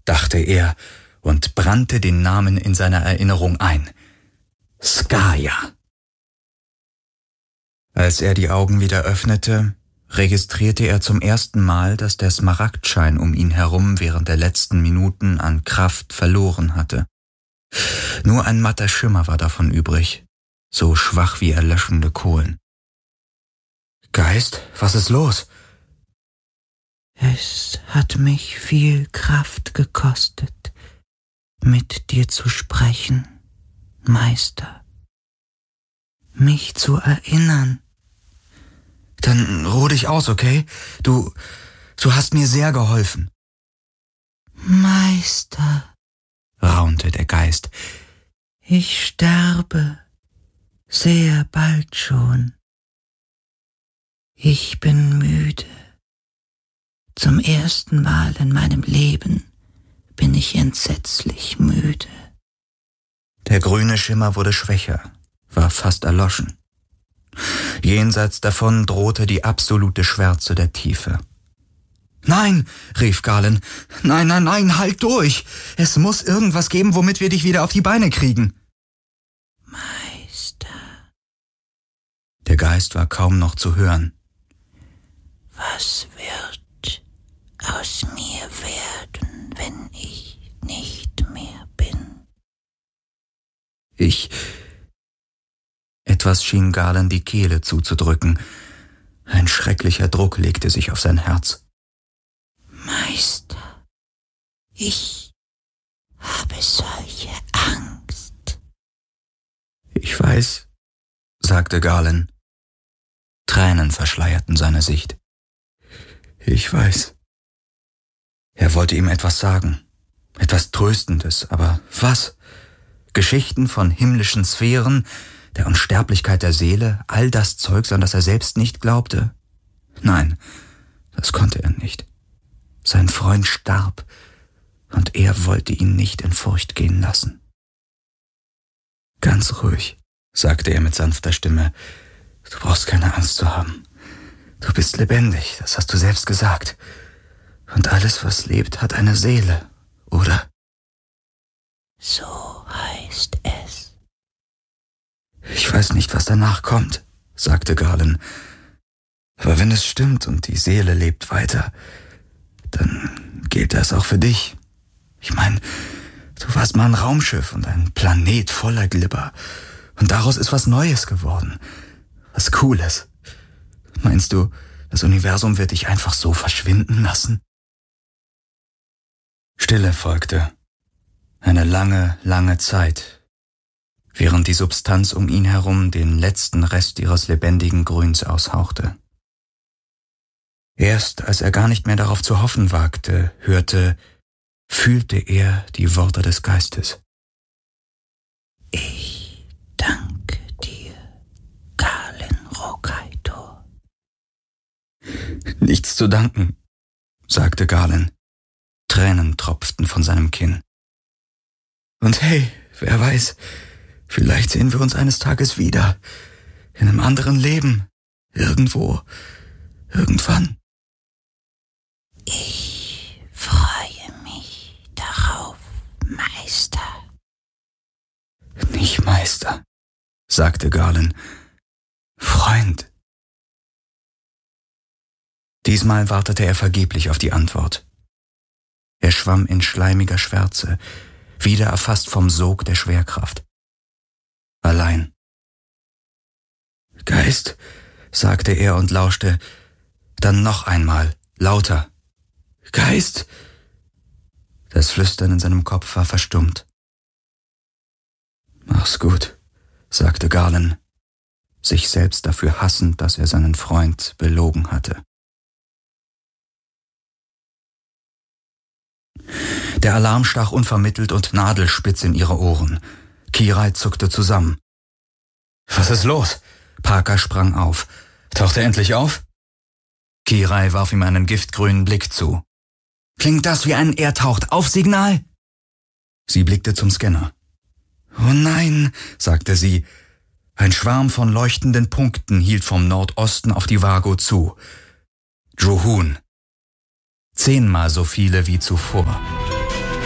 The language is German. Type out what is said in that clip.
dachte er und brannte den Namen in seiner Erinnerung ein. Skaya. Als er die Augen wieder öffnete, registrierte er zum ersten Mal, dass der Smaragdschein um ihn herum während der letzten Minuten an Kraft verloren hatte. Nur ein matter Schimmer war davon übrig, so schwach wie erlöschende Kohlen. »Geist, was ist los?« »Es hat mich viel Kraft gekostet, mit dir zu sprechen, Meister. Mich zu erinnern.« »Dann ruh dich aus, okay? Du hast mir sehr geholfen.« »Meister«, raunte der Geist, »ich sterbe sehr bald schon. Ich bin müde. Zum ersten Mal in meinem Leben bin ich entsetzlich müde.« Der grüne Schimmer wurde schwächer, war fast erloschen. Jenseits davon drohte die absolute Schwärze der Tiefe. »Nein«, rief Galen, »nein, halt durch! Es muss irgendwas geben, womit wir dich wieder auf die Beine kriegen.« »Meister«, der Geist war kaum noch zu hören. »Was wird aus mir werden, wenn ich nicht mehr bin?« Etwas schien Galen die Kehle zuzudrücken. Ein schrecklicher Druck legte sich auf sein Herz. »Meister, ich habe solche Angst.« »Ich weiß«, sagte Galen. Tränen verschleierten seine Sicht. »Ich weiß.« Er wollte ihm etwas sagen, etwas Tröstendes, aber was? Geschichten von himmlischen Sphären, der Unsterblichkeit der Seele, all das Zeugs, an das er selbst nicht glaubte? Nein, das konnte er nicht. Sein Freund starb, und er wollte ihn nicht in Furcht gehen lassen. »Ganz ruhig«, sagte er mit sanfter Stimme, »du brauchst keine Angst zu haben. Du bist lebendig, das hast du selbst gesagt. Und alles, was lebt, hat eine Seele, oder?« »So heißt es.« »Ich weiß nicht, was danach kommt«, sagte Galen. »Aber wenn es stimmt und die Seele lebt weiter, dann gilt das auch für dich. Ich meine, du warst mal ein Raumschiff und ein Planet voller Glibber. Und daraus ist was Neues geworden. Was Cooles. Meinst du, das Universum wird dich einfach so verschwinden lassen?« Stille folgte. Eine lange, lange Zeit, während die Substanz um ihn herum den letzten Rest ihres lebendigen Grüns aushauchte. Erst als er gar nicht mehr darauf zu hoffen wagte, fühlte er die Worte des Geistes. »Ich danke dir, Galen Rokaitor.« »Nichts zu danken«, sagte Galen. Tränen tropften von seinem Kinn. »Und hey, wer weiß, vielleicht sehen wir uns eines Tages wieder. In einem anderen Leben. Irgendwo. Irgendwann.« »Ich freue mich darauf, Meister.« »Nicht Meister«, sagte Galen. »Freund.« Diesmal wartete er vergeblich auf die Antwort. Er schwamm in schleimiger Schwärze, wieder erfasst vom Sog der Schwerkraft. Allein. »Geist«, sagte er und lauschte, dann noch einmal, lauter. »Geist!« Das Flüstern in seinem Kopf war verstummt. »Mach's gut«, sagte Galen, sich selbst dafür hassend, dass er seinen Freund belogen hatte. Der Alarm stach unvermittelt und nadelspitz in ihre Ohren. Kirai zuckte zusammen. »Was ist los?« Parker sprang auf. »Taucht er endlich auf?« Kirai warf ihm einen giftgrünen Blick zu. »Klingt das wie ein Er-taucht-auf-Signal?« Sie blickte zum Scanner. »Oh nein«, sagte sie. Ein Schwarm von leuchtenden Punkten hielt vom Nordosten auf die Vago zu. Johun. 10-mal so viele wie zuvor.